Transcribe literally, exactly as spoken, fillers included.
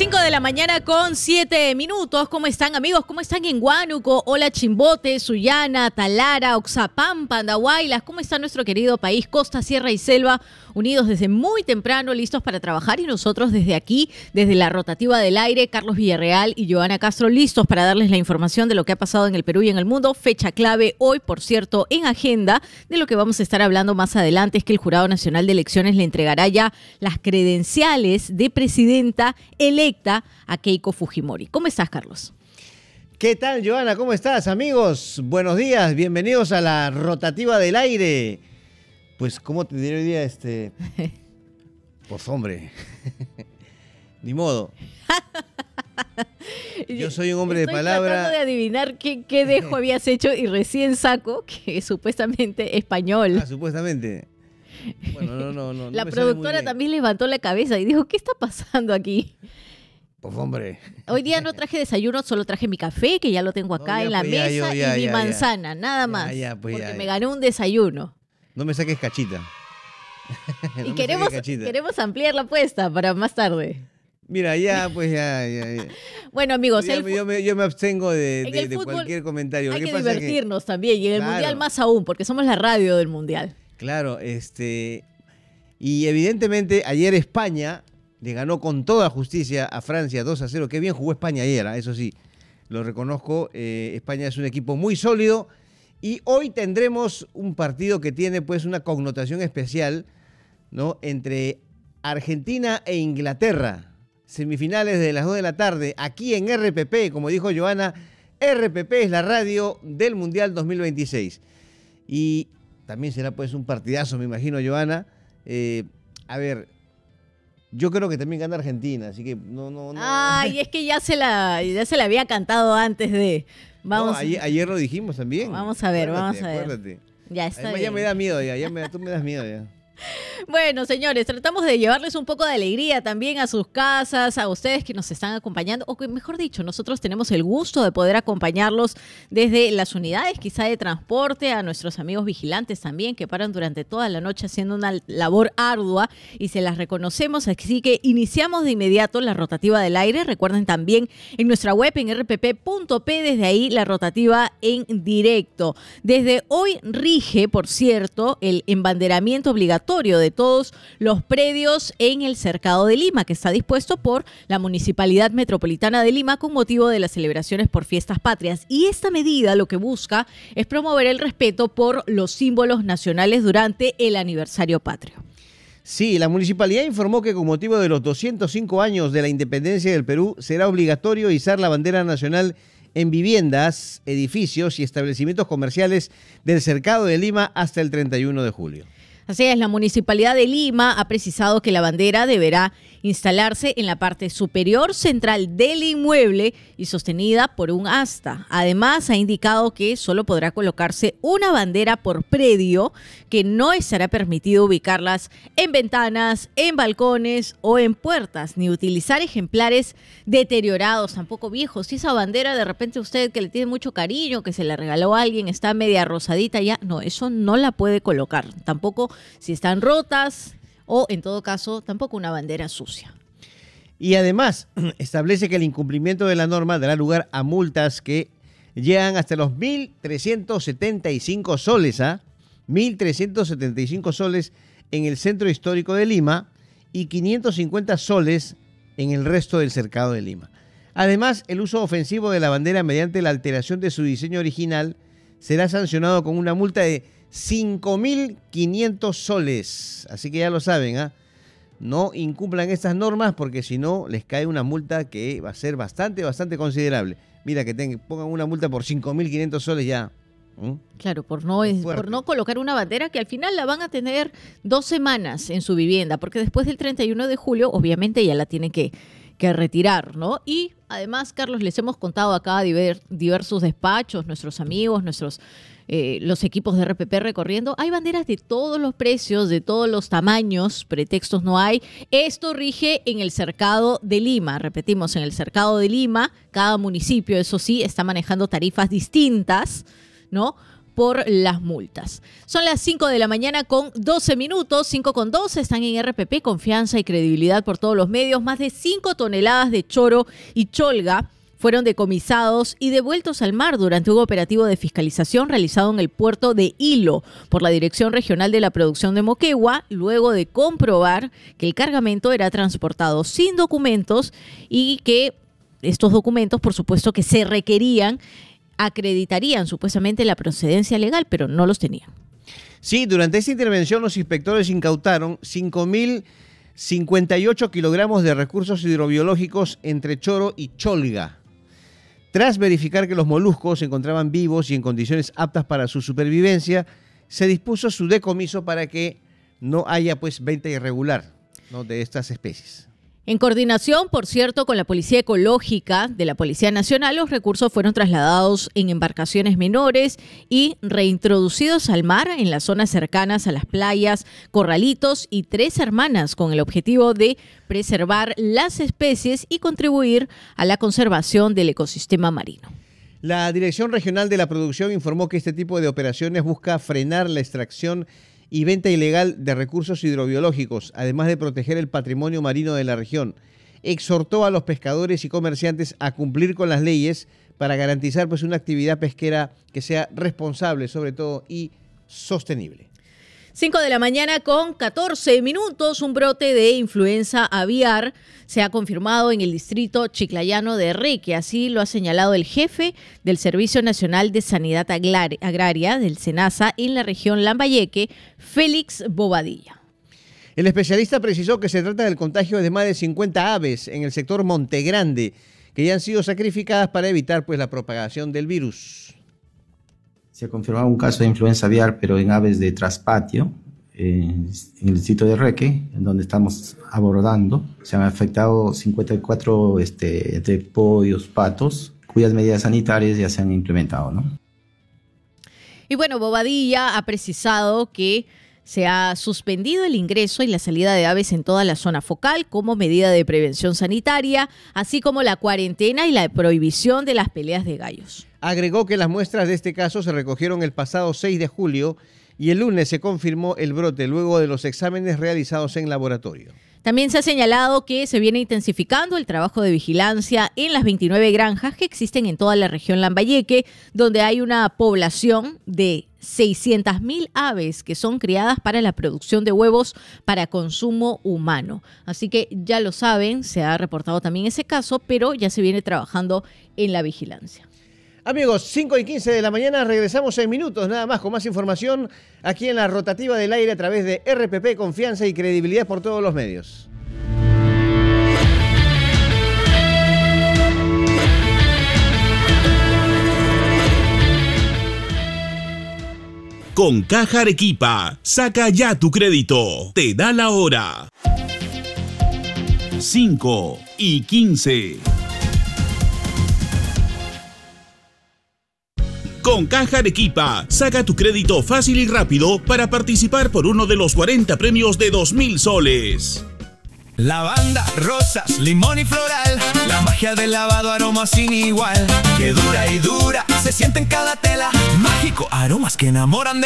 cinco de la mañana con siete minutos. ¿Cómo están, amigos? ¿Cómo están en Huánuco? Hola, Chimbote, Sullana, Talara, Oxapampa, Andahuaylas. ¿Cómo está nuestro querido país? Costa, Sierra y Selva, unidos desde muy temprano, listos para trabajar. Y nosotros desde aquí, desde la rotativa del aire, Carlos Villarreal y Joana Castro, listos para darles la información de lo que ha pasado en el Perú y en el mundo. Fecha clave hoy, por cierto, en agenda, de lo que vamos a estar hablando más adelante, es que el Jurado Nacional de Elecciones le entregará ya las credenciales de presidenta electa a Keiko Fujimori. ¿Cómo estás, Carlos? ¿Qué tal, Joana? ¿Cómo estás, amigos? Buenos días, bienvenidos a la rotativa del aire. Pues, ¿cómo te diré hoy día? Este... Pues, hombre, ni modo. Yo soy un hombre Estoy de palabra. Estoy tratando de adivinar qué, qué dejo habías hecho y recién saco que es supuestamente español. Ah, supuestamente. Bueno, no, no, no. La no productora también levantó la cabeza y dijo, ¿qué está pasando aquí? Pues, hombre. Hoy día no traje desayuno, solo traje mi café, que ya lo tengo acá no, en la pues ya, mesa, yo, ya, y mi ya, manzana, ya. nada Ya, más. ya, pues porque ya, me ya. gané un desayuno. No me saques cachita. No Y me queremos, saques cachita. queremos ampliar la apuesta para más tarde. Mira, ya, pues ya, ya, ya. Bueno, amigos, Ya el me- yo, me, yo me abstengo de, en de- el de fútbol cualquier comentario. hay Lo que pasa es divertirnos también, y en el Claro. Mundial más aún, porque somos la radio del Mundial. Claro, este... Y evidentemente ayer España le ganó con toda justicia a Francia dos a cero. Qué bien jugó España ayer, ¿eh? Eso sí, lo reconozco. Eh, España es un equipo muy sólido. Y hoy tendremos un partido que tiene pues una connotación especial, ¿no? Entre Argentina e Inglaterra. Semifinales de las dos de la tarde, aquí en R P P, como dijo Joana, R P P es la radio del Mundial dos mil veintiséis. Y también será pues un partidazo, me imagino, Joana. Eh, a ver, yo creo que también gana Argentina, así que no, no, no. Ay, es que ya se la, ya se la había cantado antes de... Vamos, No, ayer, ayer lo dijimos también. Vamos a ver, Acuérdate, vamos a ver. acuérdate. ya está Además, bien. ya me da miedo, ya, ya me, tú me das miedo ya. Bueno, señores, tratamos de llevarles un poco de alegría también a sus casas, a ustedes que nos están acompañando, o que mejor dicho, nosotros tenemos el gusto de poder acompañarlos desde las unidades quizá de transporte, a nuestros amigos vigilantes también, que paran durante toda la noche haciendo una labor ardua y se las reconocemos, así que iniciamos de inmediato la rotativa del aire. Recuerden también en nuestra web en r p p punto p, desde ahí la rotativa en directo. Desde hoy rige, por cierto, el embanderamiento obligatorio de todos los predios en el Cercado de Lima, que está dispuesto por la Municipalidad Metropolitana de Lima con motivo de las celebraciones por fiestas patrias. Y esta medida lo que busca es promover el respeto por los símbolos nacionales durante el aniversario patrio. Sí, la municipalidad informó que con motivo de los doscientos cinco años de la independencia del Perú será obligatorio izar la bandera nacional en viviendas, edificios y establecimientos comerciales del Cercado de Lima hasta el treinta y uno de julio. Así es, la Municipalidad de Lima ha precisado que la bandera deberá instalarse en la parte superior central del inmueble y sostenida por un asta. Además, ha indicado que solo podrá colocarse una bandera por predio, que no estará permitido ubicarlas en ventanas, en balcones o en puertas, ni utilizar ejemplares deteriorados, tampoco viejos. Si esa bandera de repente usted que le tiene mucho cariño, que se le regaló a alguien, está media rosadita ya, no, eso no la puede colocar. Tampoco si están rotas, o en todo caso, tampoco una bandera sucia. Y además, establece que el incumplimiento de la norma dará lugar a multas que llegan hasta los mil trescientos setenta y cinco soles, ¿ah? mil trescientos setenta y cinco soles en el centro histórico de Lima y quinientos cincuenta soles en el resto del Cercado de Lima. Además, el uso ofensivo de la bandera mediante la alteración de su diseño original será sancionado con una multa de cinco mil quinientos soles. Así que ya lo saben, ¿ah? No incumplan estas normas porque si no les cae una multa que va a ser bastante, bastante considerable. Mira, que tengan, pongan una multa por cinco mil quinientos soles ya. ¿Mm? Claro, por no, por no colocar una bandera que al final la van a tener dos semanas en su vivienda, porque después del treinta y uno de julio obviamente ya la tienen que, que retirar, ¿no? Y además, Carlos, les hemos contado acá diver, diversos despachos, nuestros amigos, nuestros eh, los equipos de R P P recorriendo. Hay banderas de todos los precios, de todos los tamaños, pretextos no hay. Esto rige en el Cercado de Lima. Repetimos, en el Cercado de Lima, cada municipio, eso sí, está manejando tarifas distintas, ¿no? por las multas. Son las cinco de la mañana con doce minutos, cinco con doce, están en R P P, confianza y credibilidad por todos los medios. Más de cinco toneladas de choro y cholga fueron decomisados y devueltos al mar durante un operativo de fiscalización realizado en el puerto de Hilo por la Dirección Regional de la Producción de Moquegua, luego de comprobar que el cargamento era transportado sin documentos y que estos documentos, por supuesto, que se requerían, acreditarían supuestamente la procedencia legal, pero no los tenían. Sí, durante esta intervención los inspectores incautaron cinco mil cincuenta y ocho kilogramos de recursos hidrobiológicos entre choro y cholga. Tras verificar que los moluscos se encontraban vivos y en condiciones aptas para su supervivencia, se dispuso su decomiso para que no haya pues venta irregular, ¿no?, de estas especies. En coordinación, por cierto, con la Policía Ecológica de la Policía Nacional, los recursos fueron trasladados en embarcaciones menores y reintroducidos al mar en las zonas cercanas a las playas Corralitos y Tres Hermanas, con el objetivo de preservar las especies y contribuir a la conservación del ecosistema marino. La Dirección Regional de la Producción informó que este tipo de operaciones busca frenar la extracción y venta ilegal de recursos hidrobiológicos, además de proteger el patrimonio marino de la región. Exhortó a los pescadores y comerciantes a cumplir con las leyes para garantizar pues una actividad pesquera que sea responsable, sobre todo, y sostenible. cinco de la mañana con catorce minutos, un brote de influenza aviar se ha confirmado en el distrito chiclayano de Reque. Así lo ha señalado el jefe del Servicio Nacional de Sanidad Agraria del SENASA en la región Lambayeque, Félix Bobadilla. El especialista precisó que se trata del contagio de más de cincuenta aves en el sector Montegrande, que ya han sido sacrificadas para evitar pues la propagación del virus. Se ha confirmado un caso de influenza aviar, pero en aves de traspatio, eh, en el distrito de Reque, en donde estamos abordando. Se han afectado cincuenta y cuatro este, entre pollos, patos, cuyas medidas sanitarias ya se han implementado, ¿no? Y bueno, Bobadilla ha precisado que se ha suspendido el ingreso y la salida de aves en toda la zona focal como medida de prevención sanitaria, así como la cuarentena y la prohibición de las peleas de gallos. Agregó que las muestras de este caso se recogieron el pasado seis de julio y el lunes se confirmó el brote luego de los exámenes realizados en laboratorio. También se ha señalado que se viene intensificando el trabajo de vigilancia en las veintinueve granjas que existen en toda la región Lambayeque, donde hay una población de seiscientas mil aves que son criadas para la producción de huevos para consumo humano. Así que ya lo saben, se ha reportado también ese caso, pero ya se viene trabajando en la vigilancia. Amigos, cinco y quince de la mañana, regresamos en minutos nada más con más información aquí en la rotativa del aire a través de R P P, confianza y credibilidad por todos los medios. Con Caja Arequipa, saca ya tu crédito. Te da la hora. cinco y quince. Con Caja Arequipa, saca tu crédito fácil y rápido para participar por uno de los cuarenta premios de dos mil soles. Lavanda, rosas, limón y floral, la magia del lavado, aroma sin igual, que dura y dura, se siente en cada tela, mágico, aromas que enamoran de